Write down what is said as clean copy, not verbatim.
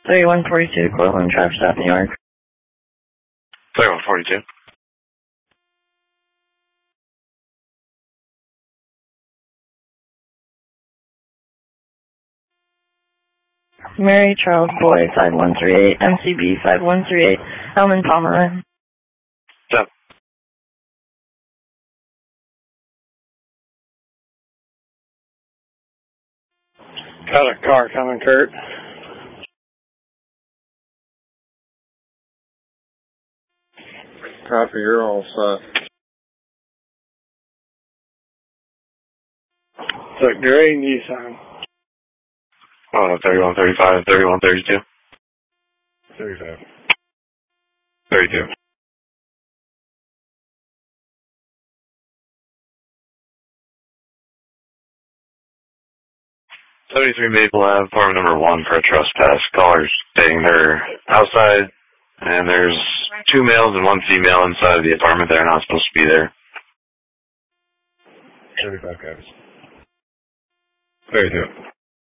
3142 Cortland, Traverse South, New York. 3142. Mary Charles Boy 5138, MCB 5138, Elman Pomeroy. Step. Got a car coming, Kurt. Copy, you're all set. It's a gray Nissan. 3135, 3132. 35. 32. '73 Maple Ave, apartment number 1 for a trespass. Callers stating they're outside, and there's 2 males and 1 female inside of the apartment. They're not supposed to be there. 35 guys. 32.